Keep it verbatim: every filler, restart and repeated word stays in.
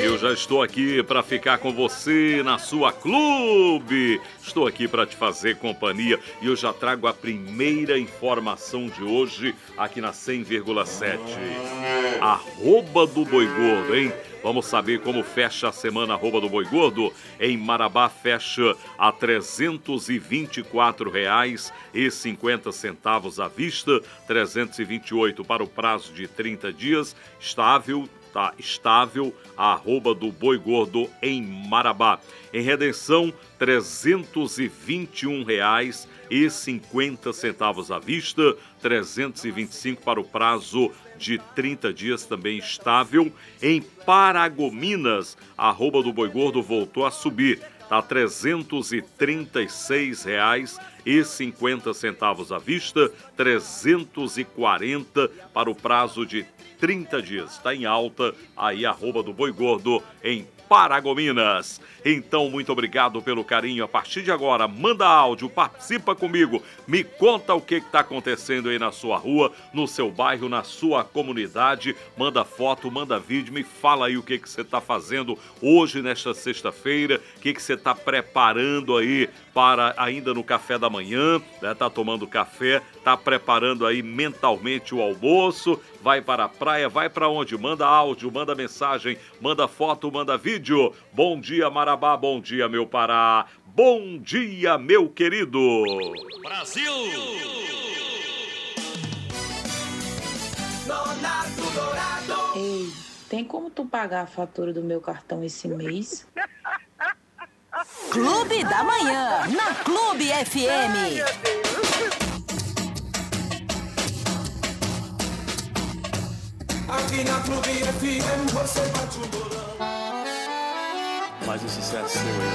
Eu já estou aqui para ficar com você na sua clube. Estou aqui para te fazer companhia e eu já trago a primeira informação de hoje aqui na cem vírgula sete. Arroba do Boi Gordo, hein? Vamos saber como fecha a semana arroba do Boi Gordo. Em Marabá fecha a trezentos e vinte e quatro reais e cinquenta centavos à vista, trezentos e vinte e oito para o prazo de trinta dias, estável. Tá estável a arroba do Boi Gordo em Marabá. Em Redenção, trezentos e vinte e um reais e cinquenta centavos à vista, trezentos e vinte e cinco para o prazo de trinta dias, também estável. Em Paragominas, a arroba do Boi Gordo voltou a subir. Está trezentos e trinta e seis reais e cinquenta centavos à vista, trezentos e quarenta para o prazo de trinta dias. Está em alta aí a arroba do Boi Gordo em Paragominas. Então, muito obrigado pelo carinho. A partir de agora, manda áudio, participa comigo, me conta o que está acontecendo aí na sua rua, no seu bairro, na sua comunidade. Manda foto, manda vídeo, me fala aí o que que você está fazendo hoje, nesta sexta-feira, o que que você está preparando aí para ainda no café da manhã, né? Tá tomando café, tá preparando aí mentalmente o almoço, vai para a praia, vai para onde? Manda áudio, manda mensagem, manda foto, manda vídeo. Bom dia, Marabá, bom dia, meu Pará, bom dia, meu querido Brasil! Ei, tem como tu pagar a fatura do meu cartão esse mês? Clube da Manhã, na Clube F M. Aqui na Clube F M você bate o bolão. Mais um sucesso seu aí.